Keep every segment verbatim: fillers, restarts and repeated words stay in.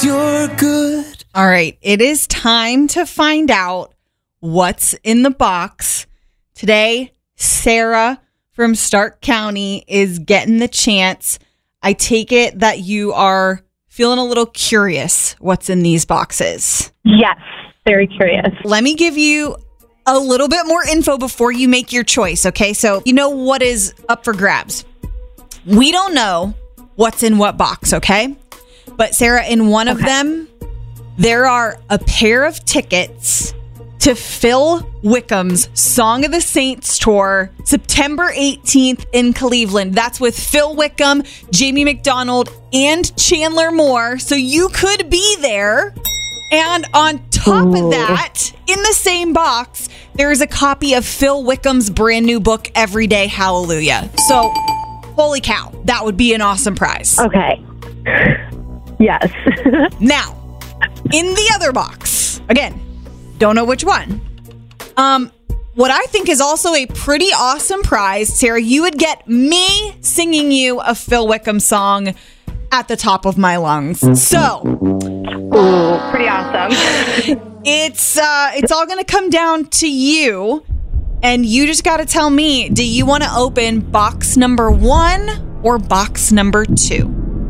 'cause you're good. All right, it is time to find out what's in the box. Today, Sarah from Stark County is getting the chance. I take it that you are feeling a little curious what's in these boxes. Yes, very curious. Let me give you a little bit more info before you make your choice, okay? So you know what is up for grabs. We don't know what's in what box, okay? But Sarah, in one okay. of them, there are a pair of tickets to Phil Wickham's Song of the Saints tour, September eighteenth in Cleveland. That's with Phil Wickham, Jamie McDonald, and Chandler Moore. So you could be there. And on top Ooh. of that, in the same box, there is a copy of Phil Wickham's brand new book, Everyday Hallelujah. So, holy cow, that would be an awesome prize. Okay. Yes. Now, in the other box, again, don't know which one. Um, what I think is also a pretty awesome prize, Sarah, you would get me singing you a Phil Wickham song at the top of my lungs. So, ooh, pretty awesome. It's uh, it's all going to come down to you, and you just got to tell me: do you want to open box number one or box number two?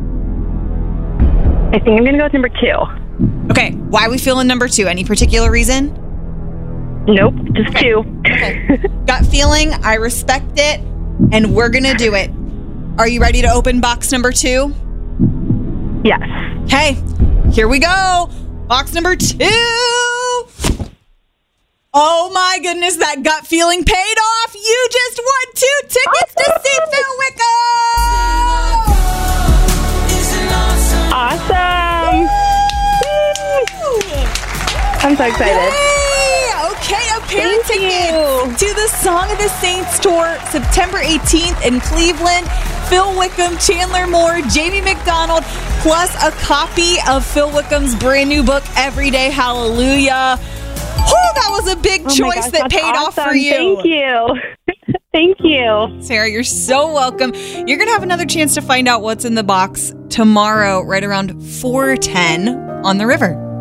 I think I'm going to go with number two. Okay, why are we feeling number two? Any particular reason? Nope, just okay. two. Okay. Gut feeling, I respect it, and we're going to do it. Are you ready to open box number two? Yes. Okay, here we go. Box number two. Oh my goodness, that gut feeling paid off. You just won two tickets to see Phil Wickham. Awesome. I'm so excited. Yay! Okay, a pair of tickets to the Song of the Saints tour, September eighteenth in Cleveland. Phil Wickham, Chandler Moore, Jamie McDonald, plus a copy of Phil Wickham's brand new book, Everyday Hallelujah. Oh, that was a big oh choice gosh, that paid awesome. off for you. Thank you. Thank you. Sarah, you're so welcome. You're going to have another chance to find out what's in the box tomorrow, right around four ten on the river.